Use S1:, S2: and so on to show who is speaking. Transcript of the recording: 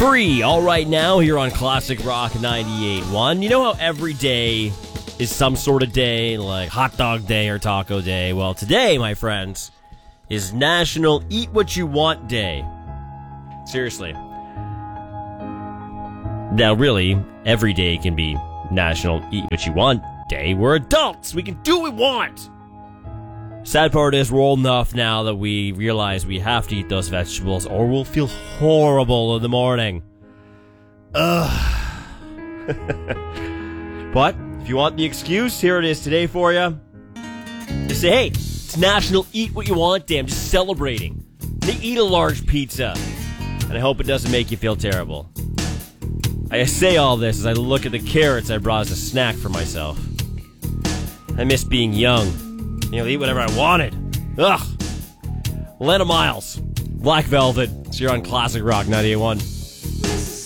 S1: Free, all right now, here on Classic Rock 98.1. You know how every day is some sort of day, like hot dog day or taco day? Well, today, my friends, is National Eat What You Want Day. Seriously. Now, really, every day can be National Eat What You Want Day. We're adults. We can do what we want. Sad part is we're old enough now that we realize we have to eat those vegetables or we'll feel horrible in the morning. Ugh. But if you want the excuse, here it is today for you. Just say, hey, it's National Eat What You Want Day. I'm just celebrating. They eat a large pizza. And I hope it doesn't make you feel terrible. I say all this as I look at the carrots I brought as a snack for myself. I miss being young. You know, eat whatever I wanted. Ugh. Lena Miles, Black Velvet. It's here on Classic Rock 98.1.